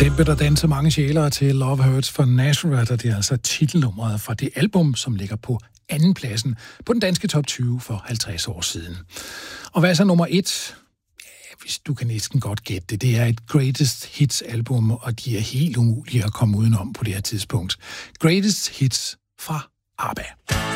Dæmpet og danse mange sjælere til Love Hurts for Nazareth, og det er altså titelnummeret fra det album, som ligger på anden pladsen på den danske top 20 for 50 år siden. Og hvad er så nummer 1? Ja, hvis du kan næsten godt gætte det. Det er et Greatest Hits album, og de er helt umulige at komme udenom på det her tidspunkt. Greatest Hits fra ABBA.